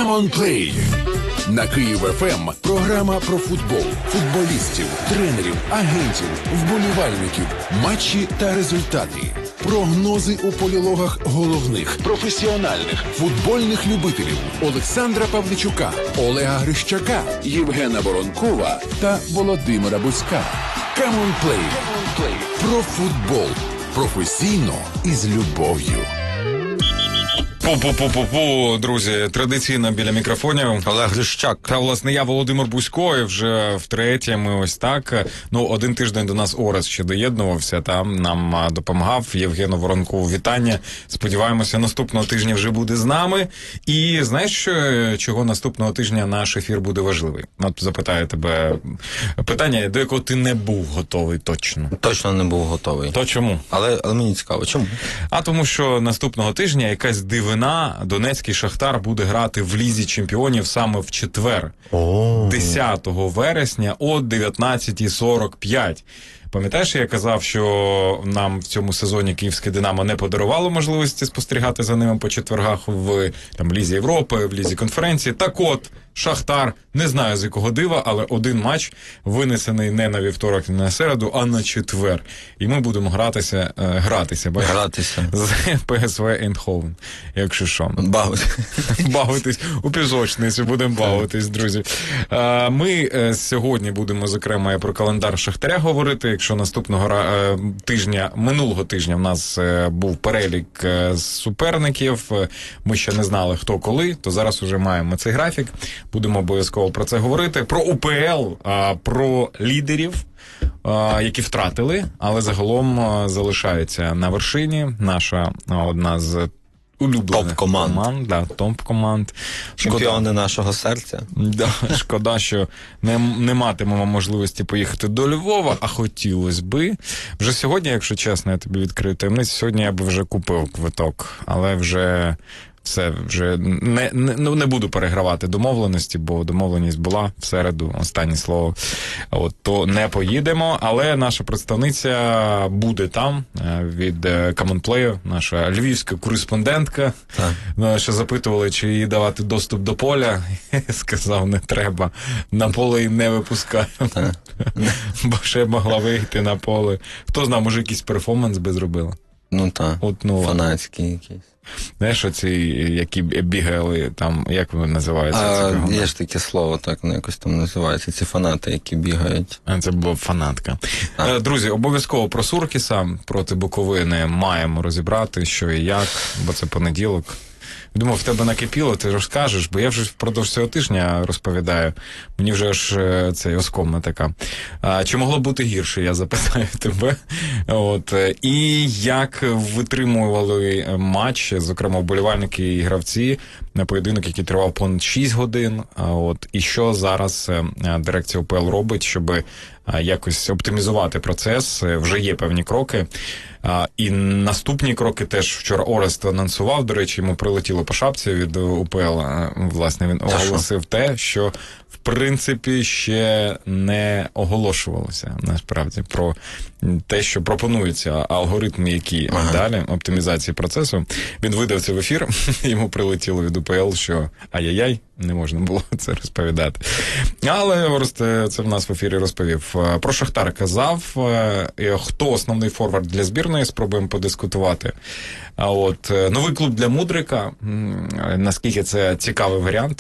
Come on Play! На Київ ФМ програма про футбол, футболістів, тренерів, агентів, вболівальників, матчі та результати. Прогнози у полілогах головних, професіональних, футбольних любителів Олександра Павличука, Олега Грищака, Євгена Воронкова та Володимира Буська. Come on Play! Про футбол. Професійно і з любов'ю. Пу-пу-пу-пу-пу, друзі, традиційно біля мікрофонів Олег Грищак. Та, власне, я Володимир Бусько, і вже втретє ми ось так. Один тиждень до нас Орес ще доєднувався, там нам допомагав. Євгену Воронкову вітання. Сподіваємося, наступного тижня вже буде з нами. І знаєш, чого наступного тижня наш ефір буде важливий? От запитаю тебе питання, до якого ти не був готовий точно. Точно не був готовий. То чому? Але мені цікаво, чому? А тому, що наступного тижня якась дивина, Донецький Шахтар буде грати в Лізі чемпіонів саме в четвер, 10 вересня о 19:45. Пам'ятаєш, я казав, що нам в цьому сезоні Київське Динамо не подарувало можливості спостерігати за ними по четвергах в Лізі Європи, в Лізі конференції. Так от, Шахтар, не знаю з якого дива, але один матч винесений не на вівторок, не на середу, а на четвер. І ми будемо гратися з ПСВ Ейндховен, якщо що. Бавитись у пісочниці, будемо бавитись, друзі. Ми сьогодні будемо, зокрема, і про календар Шахтаря говорити. Якщо наступного тижня, минулого тижня в нас був перелік суперників, ми ще не знали, хто коли, то зараз уже маємо цей графік. Будемо обов'язково про це говорити. Про УПЛ, про лідерів, які втратили, але загалом залишаються на вершині. Наша одна з улюблених топ-команд. Топ-команд. Чемпіони нашого серця. Да, шкода, що не матимемо можливості поїхати до Львова, а хотілося би. Вже сьогодні, якщо чесно, я тобі відкрию таємницю, сьогодні я би вже купив квиток, але вже... Все, вже не буду перегравати домовленості, бо домовленість була в середу, останнє слово. То не поїдемо, але наша представниця буде там від Come on Play, наша львівська кореспондентка. Що запитували, чи їй давати доступ до поля. Сказав, не треба. На поле і не випускаємо. Бо ще могла вийти на поле. Хто знає, може якийсь перформанс би зробила? Фанатський якийсь. Знаєш, оці, які бігали там, як вони називаються? Є ж таке слово, так, якось там називається, ці фанати, які бігають. Це була фанатка. Друзі, обов'язково про Суркіса, проти Буковини маємо розібрати, що і як, бо це понеділок. Думав, в тебе накипіло, ти розкажеш, бо я вже впродовж цього тижня розповідаю. Мені вже аж цей оскомна така. Чи могло бути гірше, я запитаю тебе. І як витримували матч, зокрема, вболівальники і гравці, на поєдинок, який тривав понад 6 годин. І що зараз дирекція УПЛ робить, щоб якось оптимізувати процес? Вже є певні кроки. І наступні кроки теж вчора Орест анонсував, до речі, йому прилетіло по шапці від УПЛ. Власне, він оголосив те, що в принципі ще не оголошувалося, насправді, про те, що пропонуються алгоритми, які далі, оптимізації процесу. Він видав це в ефір, йому прилетіло від УПЛ, що ай-яй-яй, не можна було це розповідати. Але Орест це в нас в ефірі розповів. Про Шахтар казав, хто основний форвард для збірної, спробуємо подискутувати. Новий клуб для Мудрика, наскільки це цікавий варіант,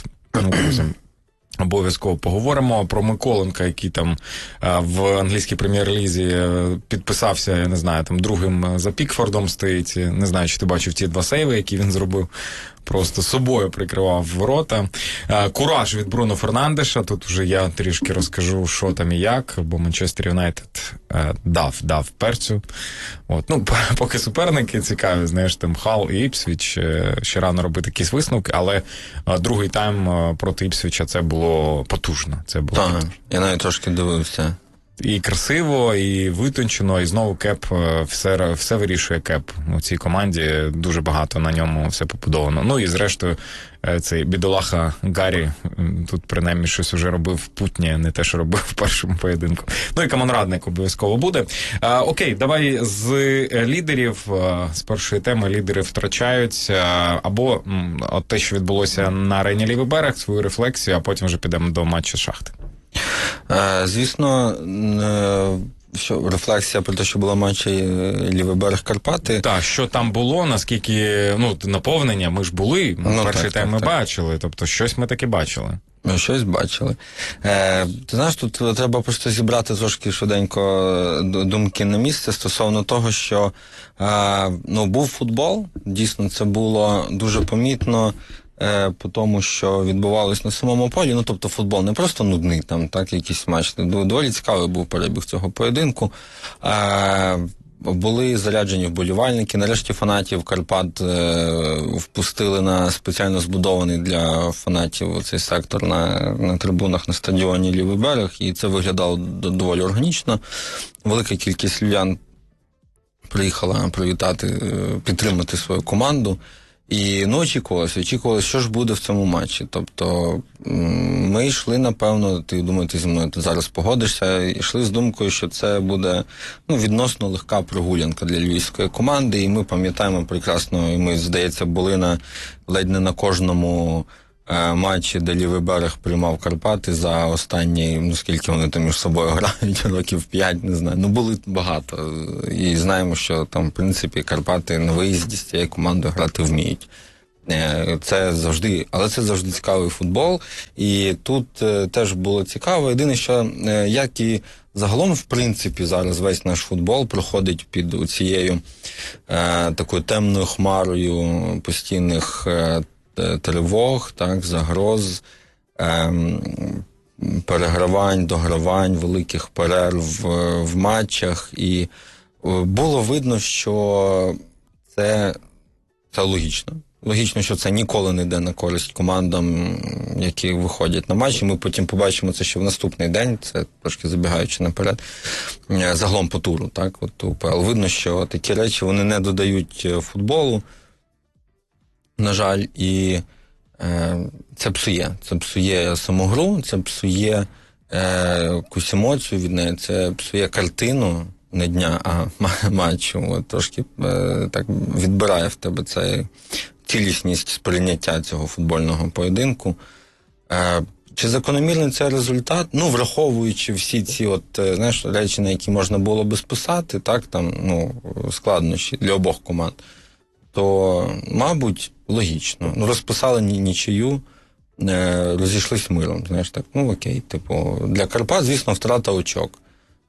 обов'язково поговоримо про Миколенка, який там в англійській прем'єр-лізі підписався, я не знаю, там другим за Пікфордом стоїть. Не знаю, чи ти бачив ті 2 сейви, які він зробив. Просто собою прикривав ворота. Кураж від Бруно Фернандеша. Тут вже я трішки розкажу, що там і як, бо Манчестер Юнайтед дав перцю. Поки суперники цікаві, знаєш, там Хал і Іпсвіч, ще рано робити якісь висновки, але другий тайм проти Іпсвіча це було потужно. Так, я навіть трошки дивився. І красиво, і витончено, і знову Кеп, все вирішує Кеп. У цій команді дуже багато на ньому все побудовано. Ну і зрештою, цей бідолаха Гаррі тут принаймні щось уже робив путнє, не те, що робив в першому поєдинку. Ну і Каменрадник обов'язково буде. Окей, давай з лідерів, з першої теми лідери втрачають, або от те, що відбулося на арені Лівий берег, свою рефлексію, а потім вже підемо до матчу Шахти. Звісно, що рефлексія про те, що була матчі Лівий берег Карпати. Так, що там було, наскільки, наповнення, ми ж були, перший тайм ми бачили, тобто щось ми таки бачили. Ми щось бачили. Ти знаєш, тут треба просто зібрати трошки швиденько думки на місце стосовно того, що був футбол, дійсно це було дуже помітно, по тому, що відбувалось на самому полі. Тобто футбол не просто нудний, там, так, якийсь матч. Доволі цікавий був перебіг цього поєдинку. Були заряджені вболівальники. Нарешті фанатів Карпат впустили на спеціально збудований для фанатів цей сектор на трибунах на стадіоні Лівий берег, і це виглядало доволі органічно. Велика кількість львів'ян приїхала привітати, підтримати свою команду. І очікувалося, що ж буде в цьому матчі. Тобто ми йшли, напевно, ти зі мною зараз погодишся, йшли з думкою, що це буде відносно легка прогулянка для львівської команди. І ми пам'ятаємо прекрасно, і ми, здається, були ледь не на кожному матчі, де Лівий берег приймав Карпати за останні, скільки вони там між собою грають, років 5, не знаю. Були багато. І знаємо, що там, в принципі, Карпати на виїзді з цією командою грати вміють. Але це завжди цікавий футбол. І тут теж було цікаво. Єдине, що як і загалом, в принципі, зараз весь наш футбол проходить під цією такою темною хмарою постійних тривог, так, загроз, перегравань, догравань, великих перерв в матчах. І було видно, що це логічно. Логічно, що це ніколи не йде на користь командам, які виходять на матчі. Ми потім побачимо це ще в наступний день, це трошки забігаючи наперед, загалом по туру, так, от УПЛ. Видно, що такі речі, вони не додають футболу, на жаль, і це псує саму гру, це псує якусь емоцію від неї, це псує картину не дня, а матчу. Трошки так відбирає в тебе цей цілісність сприйняття цього футбольного поєдинку. Чи закономірний це результат? Враховуючи всі ці речі, на які можна було би списати, так, там, складнощі для обох команд, то, мабуть, логічно. Розписали нічию, розійшлись миром. Знаєш, так, окей. Для Карпат, звісно, втрата очок.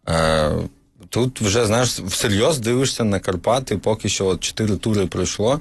Тут вже, знаєш, всерйоз дивишся на Карпати, поки що 4 тури пройшло,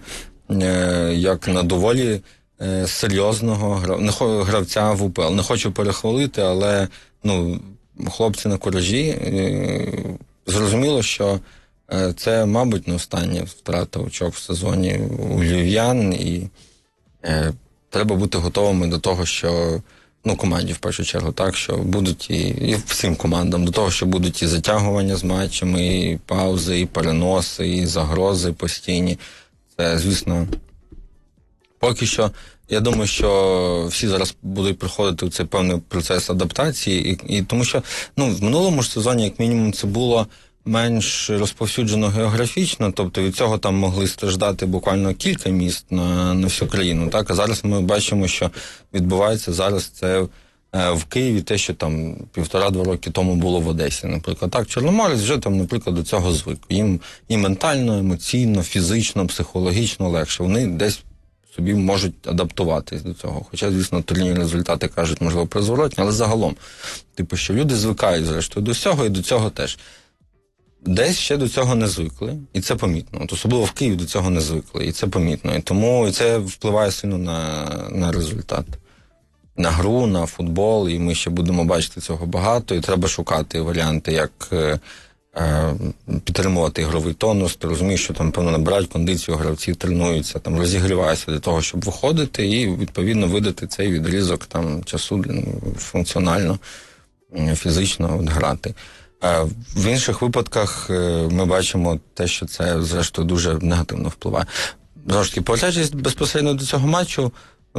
як на доволі серйозного гравця в УПЛ. Не хочу перехвалити, але хлопці на куражі. Зрозуміло, що це, мабуть, не остання втрата очок в сезоні у львів'ян, і треба бути готовими до того, що команді в першу чергу, так, що будуть і всім командам, до того, що будуть і затягування з матчами, і паузи, і переноси, і загрози постійні. Це, звісно, поки що, я думаю, що всі зараз будуть проходити цей певний процес адаптації, і тому що, в минулому ж сезоні, як мінімум, це було менш розповсюджено географічно, тобто від цього там могли страждати буквально кілька міст на всю країну, так, а зараз ми бачимо, що відбувається зараз це в Києві, те, що там 1,5-2 роки тому було в Одесі, наприклад. Так, Чорноморець вже там, наприклад, до цього звик. Їм і ментально, емоційно, фізично, психологічно легше. Вони десь собі можуть адаптуватись до цього. Хоча, звісно, турнірні результати кажуть, можливо, про зворотні, але загалом, що люди звикають, зрештою, до всього і до цього теж. Десь ще до цього не звикли, і це помітно. Особливо в Києві до цього не звикли, і це помітно. І тому це впливає сильно на результат. На гру, на футбол, і ми ще будемо бачити цього багато, і треба шукати варіанти, як підтримувати ігровий тонус. Ти розумієш, що там, певно, набирають кондицію, гравці тренуються, там розігріваються для того, щоб виходити і, відповідно, видати цей відрізок там часу функціонально, фізично грати. В інших випадках ми бачимо те, що це, зрештою, дуже негативно впливає. Знову ж таки, повертаючись безпосередньо до цього матчу,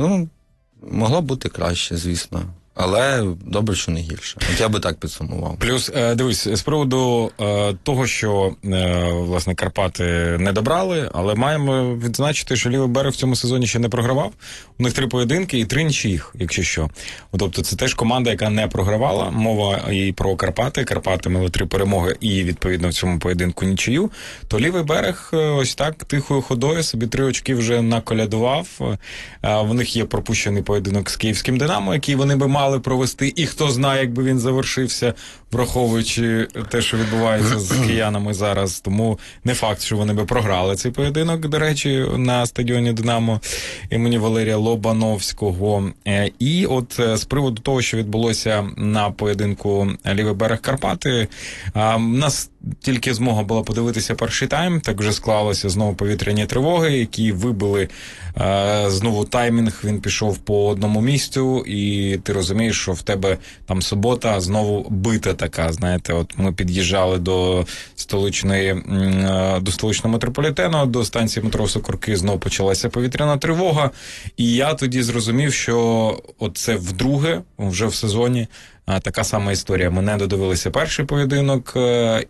могло бути краще, звісно. Але добре, що не гірше. От я би так підсумував. Плюс, дивись, з приводу того, що, власне, Карпати не добрали, але маємо відзначити, що лівий берег в цьому сезоні ще не програвав. У них 3 поєдинки і 3 нічиїх, якщо що. Тобто це теж команда, яка не програвала. Мова і про Карпати. Карпати мали 3 перемоги і, відповідно, в цьому поєдинку нічию. То лівий берег ось так тихою ходою собі 3 очки вже наколядував. В них є пропущений поєдинок з київським «Динамо», який вони би мали провести, і хто знає, як би він завершився, враховуючи те, що відбувається з киянами зараз. Тому не факт, що вони би програли цей поєдинок, до речі, на стадіоні «Динамо» імені Валерія Лобановського. І от з приводу того, що відбулося на поєдинку «Лівий берег Карпати», у нас тільки змога була подивитися перший тайм, так вже склалося знову повітряні тривоги, які вибили знову таймінг, він пішов по одному місцю, і ти розумієш, що в тебе там субота знову бита така, знаєте, от ми під'їжджали до столичного метрополітену, до станції метро Сокурки, знову почалася повітряна тривога, і я тоді зрозумів, що оце вдруге, вже в сезоні, така сама історія. Ми не додивилися перший поєдинок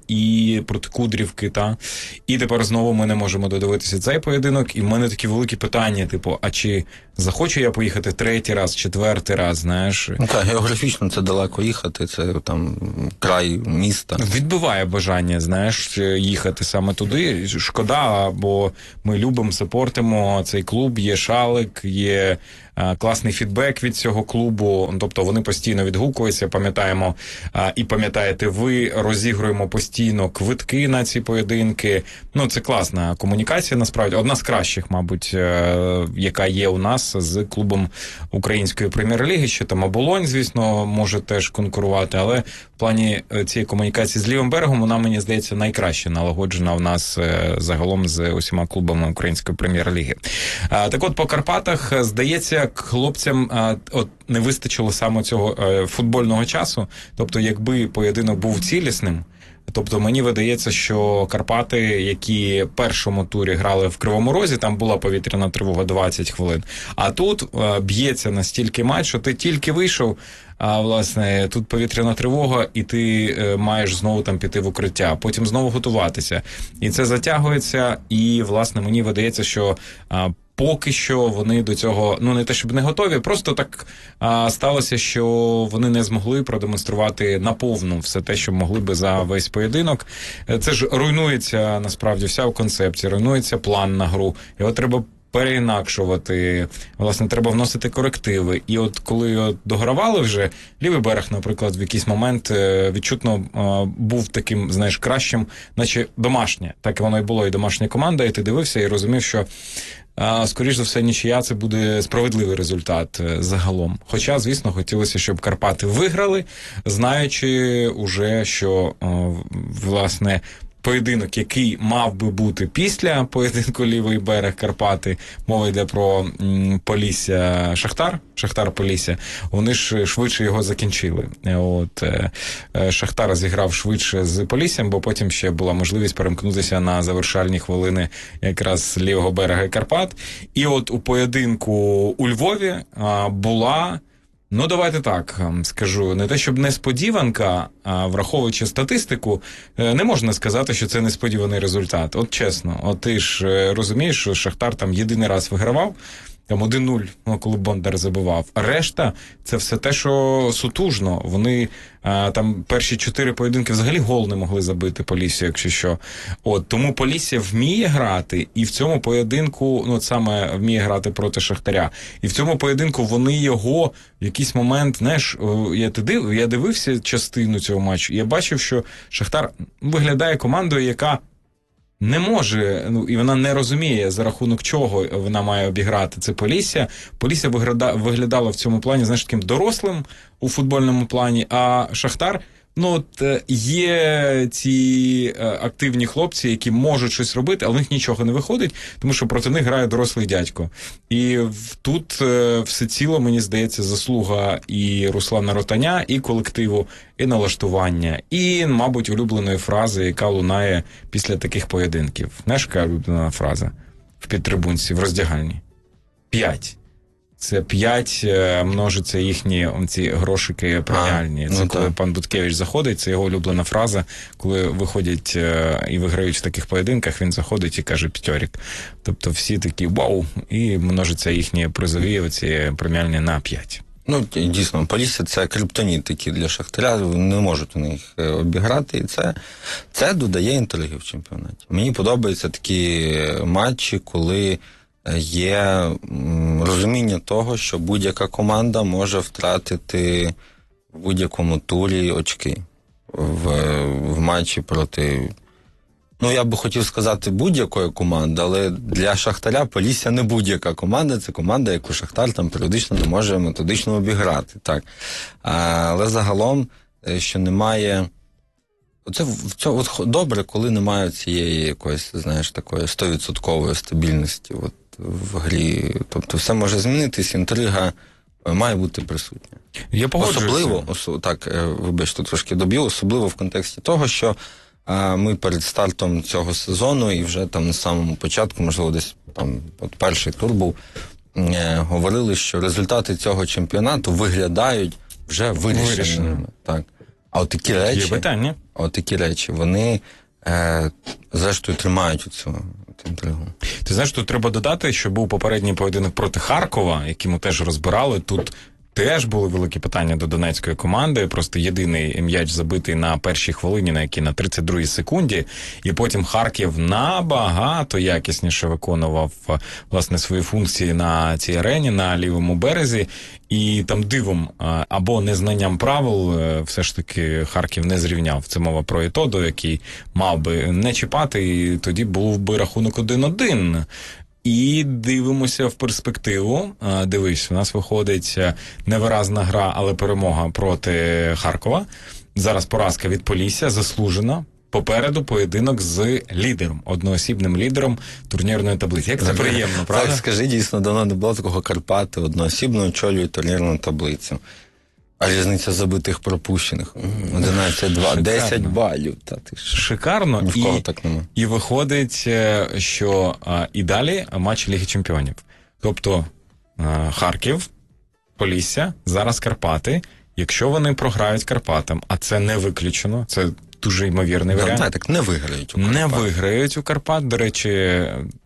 і проти Кудрівки, і тепер знову ми не можемо додивитися цей поєдинок, і в мене такі великі питання, типу, а чи захочу я поїхати 3-й раз, 4-й раз, знаєш? Так, географічно це далеко їхати, це там край міста. Відбиває бажання, знаєш, їхати саме туди. Шкода, бо ми любимо, сапортимо цей клуб, є шалик, є класний фідбек від цього клубу, тобто вони постійно відгукуються, пам'ятаємо, і пам'ятаєте ви, розігруємо постійно квитки на ці поєдинки. Це класна комунікація, насправді, одна з кращих, мабуть, яка є у нас з клубом Української прем'єр-ліги, що там Оболонь, звісно, може теж конкурувати, але в плані цієї комунікації з лівим берегом вона, мені здається, найкраще налагоджена в нас загалом з усіма клубами Української прем'єр-ліги. Так от, по Карпатах, здається, хлопцям не вистачило саме цього футбольного часу, тобто якби поєдинок був цілісним, тобто мені видається, що Карпати, які в першому турі грали в Кривому Розі, там була повітряна тривога 20 хвилин, а тут б'ється настільки матч, що ти тільки вийшов, а власне тут повітряна тривога, і ти маєш знову там піти в укриття, потім знову готуватися. І це затягується, і власне мені видається, що поки що вони до цього, не те щоб не готові, просто так сталося, що вони не змогли продемонструвати наповну все те, що могли би за весь поєдинок. Це ж руйнується, насправді, вся концепція, руйнується план на гру. Його треба переінакшувати, власне, треба вносити корективи. І от коли догравали вже, лівий берег, наприклад, в якийсь момент відчутно був таким, знаєш, кращим, наче домашнє. Так воно і було, і домашня команда, і ти дивився і розумів, що скоріш за все, нічия – це буде справедливий результат загалом. Хоча, звісно, хотілося, щоб Карпати виграли, знаючи уже, що, власне, поєдинок, який мав би бути після поєдинку лівий берег Карпати, мова йде про Полісся Шахтар Полісся, вони ж швидше його закінчили. Шахтар зіграв швидше з Поліссям, бо потім ще була можливість перемкнутися на завершальні хвилини якраз лівого берега Карпат. І от у поєдинку у Львові була, давайте так скажу, не те, щоб несподіванка, а враховуючи статистику, не можна сказати, що це несподіваний результат. От чесно, ти ж розумієш, що Шахтар там єдиний раз вигравав, там 1-0, коли Бондар забивав. А решта – це все те, що сутужно. Вони там перші 4 поєдинки взагалі гол не могли забити Поліссю, якщо що. Тому Полісся вміє грати, і в цьому поєдинку, саме вміє грати проти Шахтаря. І в цьому поєдинку вони його в якийсь момент, знаєш, я дивився частину цього матчу, і я бачив, що Шахтар виглядає командою, яка не може, і вона не розуміє, за рахунок чого вона має обіграти це Полісся. Полісся виглядало в цьому плані, знаєш, таким дорослим у футбольному плані, а Шахтар є ці активні хлопці, які можуть щось робити, але в них нічого не виходить, тому що проти них грає дорослий дядько. І тут всеціло, мені здається, заслуга і Руслана Ротаня, і колективу, і налаштування, і, мабуть, улюбленої фрази, яка лунає після таких поєдинків. Знаєш, яка улюблена фраза в підтрибунці, в роздягальні? 5. Це 5 множиться їхні ці грошики преміальні. Це коли пан Буткевич заходить, це його улюблена фраза, коли виходять і виграють в таких поєдинках, він заходить і каже «п'ятьорік». Тобто всі такі «вау», і множаться їхні призові оці преміальні на 5. Дійсно, Полісся – це криптоніт такий для Шахтаря, не можуть у них обіграти, і це додає інтриги в чемпіонаті. Мені подобаються такі матчі, коли є розуміння того, що будь-яка команда може втратити в будь-якому турі очки в матчі проти, я би хотів сказати, будь-якої команди, але для Шахтаря Полісся не будь-яка команда, це команда, яку Шахтар там періодично не може методично обіграти. Так. Але загалом, що немає... От добре, коли немає цієї якоїсь, знаєш, такої 100% стабільності в грі. Тобто все може змінитись, інтрига має бути присутня. Я погоджуюся. Вибачте, трошки доб'ю, особливо в контексті того, що ми перед стартом цього сезону і вже там на самому початку, можливо, десь там перший тур був, говорили, що результати цього чемпіонату виглядають вже вирішеними. Так. А от такі речі, вони зрештою тримають цю інтригу. Ти знаєш, тут треба додати, що був попередній поєдинок проти Харкова, який ми теж розбирали. Тут теж були великі питання до донецької команди. Просто єдиний м'яч забитий на першій хвилині, на 32-й секунді. І потім Харків набагато якісніше виконував, власне, свої функції на цій арені, на лівому березі. І там дивом або незнанням правил все ж таки Харків не зрівняв. Це мова про Ітодо, який мав би не чіпати, і тоді був би рахунок 1-1. І дивимося в перспективу. Дивись, у нас виходить невиразна гра, але перемога проти Харкова. Зараз поразка від Полісся, заслужена. Попереду поєдинок з лідером, одноосібним лідером турнірної таблиці. Як це приємно, правда? Так, скажи, дійсно, давно не було такого Карпати одноосібно очолює турнірну таблицю. А різниця забитих пропущених. 11-2, 10 балів. Шикарно. Ні в кого так нема. І виходить, що і далі матч Ліги Чемпіонів. Тобто Харків, Полісся, зараз Карпати. Якщо вони програють Карпатам, а це не виключено, це дуже ймовірний варіант. Так, не виграють у Карпат. Не виграють у Карпат, до речі,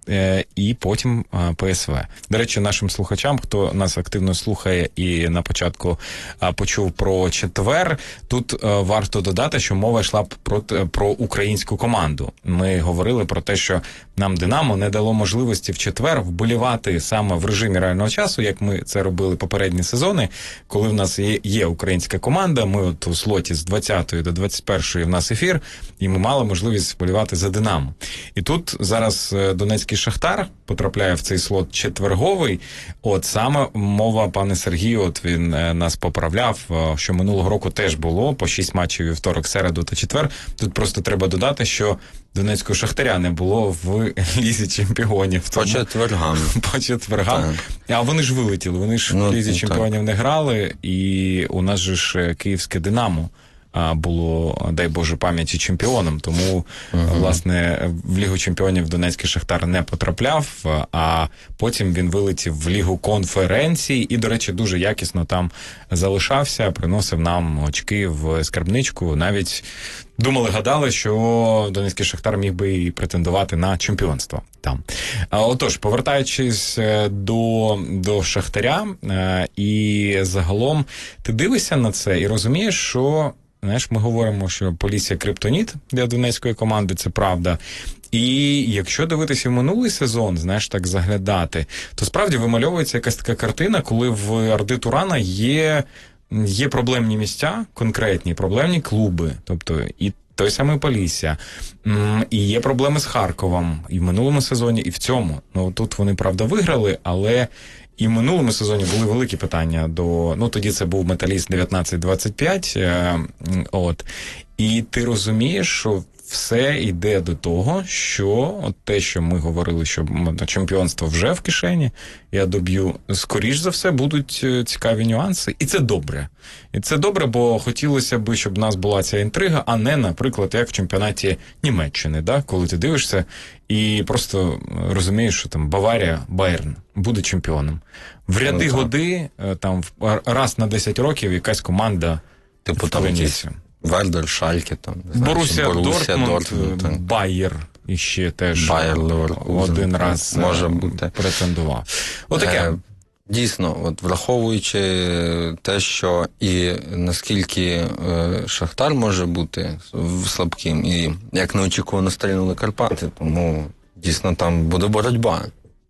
і потім ПСВ. До речі, нашим слухачам, хто нас активно слухає і на початку почув про четвер, тут варто додати, що мова йшла про українську команду. Ми говорили про те, що нам «Динамо» не дало можливості в четвер вболівати саме в режимі реального часу, як ми це робили попередні сезони, коли в нас є українська команда, ми от у слоті з 20-ї до 21-ї в нас ефір, і ми мали можливість вболівати за «Динамо». І тут зараз Донецький Шахтар потрапляє в цей слот четверговий. От саме мова, пане Сергію, от він нас поправляв, що минулого року теж було по 6 матчів вівторок, середу та четвер. Тут просто треба додати, що Донецького Шахтаря не було в Лізі Чемпіонів. По четвергам. По четвергам. А вони ж вилетіли, вони ж в Лізі Чемпіонів не грали, і у нас же ж київське «Динамо» було, дай Боже пам'яті, чемпіоном. Тому, власне, в Лігу чемпіонів Донецький Шахтар не потрапляв, а потім він вилетів в Лігу конференцій і, до речі, дуже якісно там залишався, приносив нам очки в скарбничку. Навіть гадали, що Донецький Шахтар міг би і претендувати на чемпіонство там. Отож, повертаючись до Шахтаря, і загалом ти дивишся на це і розумієш, що, знаєш, ми говоримо, що Полісся криптоніт для донецької команди, це правда. І якщо дивитися в минулий сезон, знаєш, так заглядати, то справді вимальовується якась така картина, коли в Орди Турана є проблемні місця, конкретні проблемні клуби, тобто і той самий Полісся, і є проблеми з Харковом і в минулому сезоні, і в цьому. Тут вони, правда, виграли, але І в минулому сезоні були великі питання до... Ну, тоді це був Металіст 19-25, от. І ти розумієш, що все йде до того, що от те, що ми говорили, що чемпіонство вже в кишені, я доб'ю, скоріш за все, будуть цікаві нюанси. І це добре. І це добре, бо хотілося б, щоб в нас була ця інтрига, а не, наприклад, як в чемпіонаті Німеччини, да? Коли ти дивишся і просто розумієш, що там Баварія, Байерн буде чемпіоном. В ряди годи, там, раз на 10 років якась команда типу там Вердер, Шальке, там, Борусsia Дортмунд, Байер і ще теж Байер, один раз може бути претендував. Отаке. Дійсно, от враховуючи те, що і наскільки Шахтар може бути слабким, і як неочікувано стрільнули Карпати, тому дійсно там буде боротьба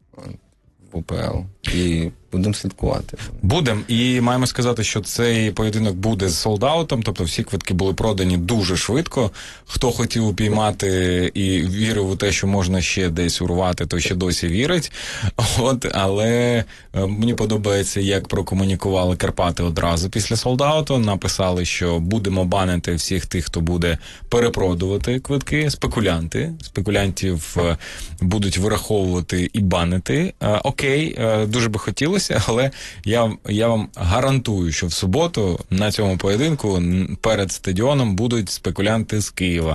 в УПЛ. І будемо слідкувати. Будемо. І маємо сказати, що цей поєдинок буде з солдаутом, тобто всі квитки були продані дуже швидко. Хто хотів упіймати і вірив у те, що можна ще десь урвати, то ще досі вірить. От, але мені подобається, як прокомунікували Карпати одразу після солдауту. Написали, що будемо банити всіх тих, хто буде перепродувати квитки. Спекулянтів будуть вираховувати і банити. Окей, дуже би хотілося, але я вам гарантую, що в суботу на цьому поєдинку перед стадіоном будуть спекулянти з Києва.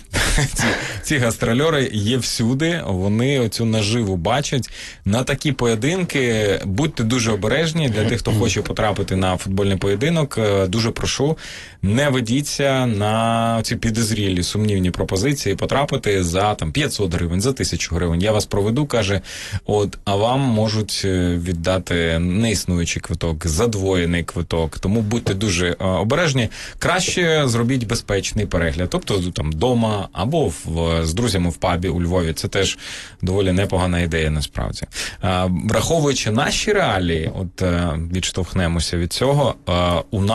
Ці гастрольори є всюди, вони оцю наживу бачать. На такі поєдинки будьте дуже обережні. Для тих, хто хоче потрапити на футбольний поєдинок, дуже прошу, не ведіться на ці підозрілі, сумнівні пропозиції потрапити за там 500 гривень, за 1000 гривень. Я вас проведу, каже, а вам можуть віддати неіснуючий квиток, задвоєний квиток. Тому будьте дуже обережні. Краще зробіть безпечний перегляд. Тобто там вдома або з друзями в пабі у Львові. Це теж доволі непогана ідея, насправді. Враховуючи наші реалії, відштовхнемося від цього, у нас